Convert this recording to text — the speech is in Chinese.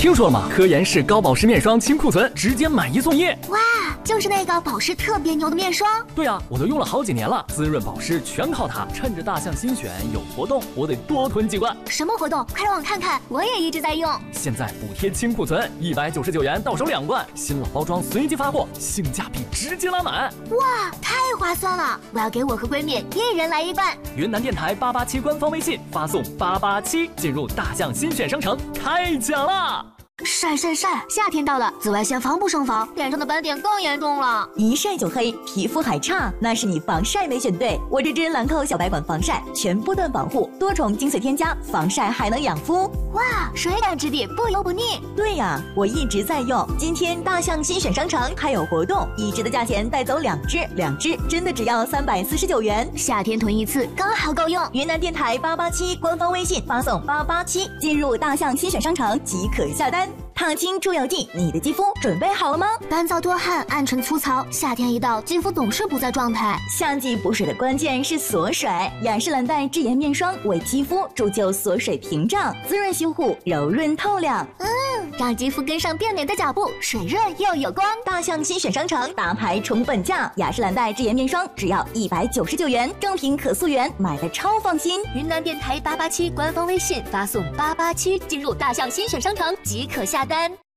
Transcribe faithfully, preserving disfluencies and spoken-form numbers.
听说了吗？科颜氏高保湿面霜清库存，直接买一送一。 哇，就是那个保湿特别牛的面霜。 对呀、啊，我都用了好几年了，滋润保湿全靠它。趁着大象新选有活动，我得多囤几罐。 什么活动？快让我看看，我也一直在用。 现在补贴清库存，一百九十九元到手两罐，新老包装随机发货，性价比直接拉满。 哇，太划算了！我要给我和闺蜜一人来一罐。 云南电台八八七官方微信发送八八七，进入大象新选商城开奖啦！ 晒晒晒！夏天到了，紫外线防不胜防，脸上的斑点更严重了。 一晒就黑，皮肤还差，那是你防晒没选对。我这支兰蔻小白管防晒，全波段保护，多重精粹添加，防晒还能养肤。 哇，水感质地，不油不腻。 对呀，我一直在用。今天大象新选商城还有活动，一支的价钱带走两支，两支真的只要三百四十九元。 夏天囤一次刚好够用。 云南电台八八七官方微信发送八八七，进入大象新选商城即可下单。烫青出油剂，你的肌肤准备好了吗？ 干燥多汗，暗沉粗糙，夏天一到，肌肤总是不在状态。 夏季补水的关键是锁水，雅诗兰黛智妍面霜为肌肤铸就锁水屏障，滋润修护，柔润透亮。 嗯，让肌肤跟上变美的脚步，水润又有光。 大象新选商城大牌重本价，雅诗兰黛智妍面霜只要一百九十九元，正品可溯源，买的超放心。 云南电台八八七官方微信发送八八七，进入大象新选商城即可下单。